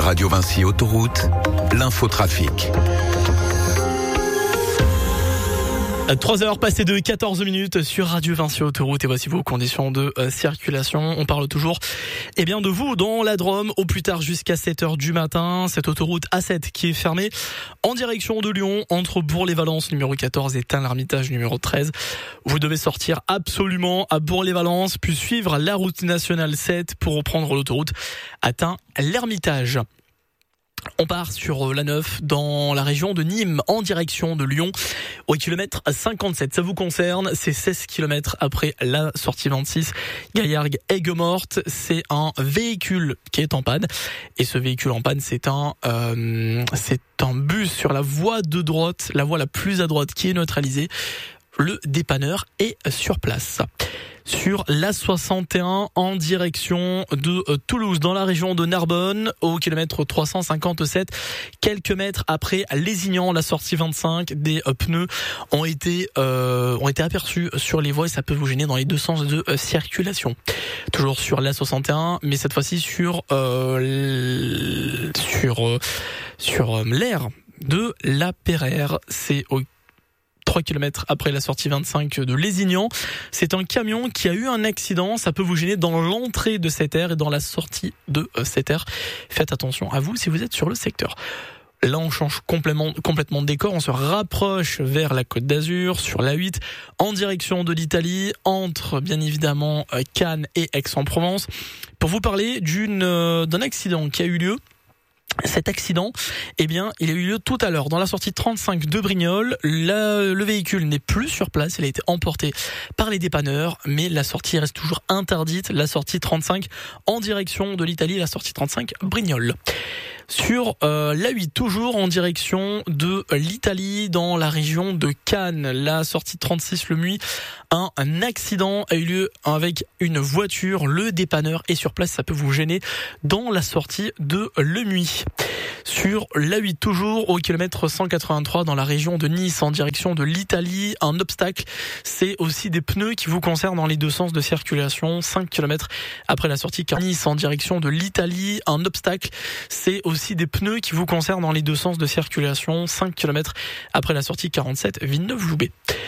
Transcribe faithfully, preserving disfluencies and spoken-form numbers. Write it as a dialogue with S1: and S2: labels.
S1: Radio Vinci Autoroute, l'infotrafic.
S2: trois heures passées de quatorze minutes sur Radio Vinci Autoroute et voici vos conditions de euh, circulation. On parle toujours eh bien, de vous dans la Drôme au plus tard jusqu'à sept heures du matin. Cette autoroute A sept qui est fermée en direction de Lyon entre Bourg-les-Valences numéro quatorze et Tain-l'Hermitage numéro treize. Vous devez sortir absolument à Bourg-les-Valences puis suivre la route nationale sept pour reprendre l'autoroute à Tain-l'Hermitage. On part sur la neuf dans la région de Nîmes en direction de Lyon au kilomètre cinquante-sept. Ça vous concerne, c'est seize kilomètres après la sortie vingt-six Gaillargues-Aigues-Mortes. C'est un véhicule qui est en panne et ce véhicule en panne c'est un euh, c'est un bus sur la voie de droite, la voie la plus à droite qui est neutralisée. Le dépanneur est sur place. Sur l'A soixante et un en direction de Toulouse dans la région de Narbonne au kilomètre trois cent cinquante-sept, quelques mètres après Lézignan, la sortie vingt-cinq, des pneus ont été euh, ont été aperçus sur les voies et ça peut vous gêner dans les deux sens de euh, circulation. Toujours sur l'A soixante et un, mais cette fois-ci sur euh, sur euh, sur euh, l'aire de la Pereire, c'est au trois kilomètres après la sortie vingt-cinq de Lézignan. C'est un camion qui a eu un accident. Ça peut vous gêner dans l'entrée de cette aire et dans la sortie de cette aire. Faites attention à vous si vous êtes sur le secteur. Là, on change complètement, complètement de décor. On se rapproche vers la Côte d'Azur, sur l'A huit, en direction de l'Italie, entre, bien évidemment, Cannes et Aix-en-Provence, pour vous parler d'une, d'un accident qui a eu lieu. Cet accident, eh bien, il a eu lieu tout à l'heure dans la sortie trente-cinq de Brignoles. La, le véhicule n'est plus sur place, il a été emporté par les dépanneurs, mais la sortie reste toujours interdite. La sortie trente-cinq en direction de l'Italie, la sortie trente-cinq Brignoles. Sur euh, l'A huit, toujours en direction de l'Italie, dans la région de Cannes, la sortie trente-six le Muy, un, un accident a eu lieu avec une voiture. Le dépanneur est sur place, ça peut vous gêner dans la sortie de Le Muy. Sur l'A huit, toujours au kilomètre cent quatre-vingt-trois dans la région de Nice en direction de l'Italie, un obstacle, c'est aussi des pneus qui vous concernent dans les deux sens de circulation. cinq kilomètres après la sortie Nice en direction de l'Italie, un obstacle, c'est aussi des pneus qui vous concernent dans les deux sens de circulation. cinq kilomètres après la sortie quarante-sept Villeneuve-Loubet.